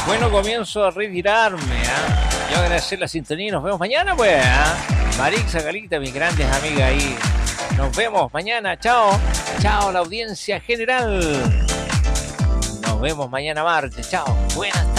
Bueno, comienzo a retirarme. Yo agradecer la sintonía y nos vemos mañana, pues. Marixa, Galita, mis grandes amigas ahí. Nos vemos mañana. Chao. Chao, la audiencia general. Nos vemos mañana martes. Chao. Buenas tardes.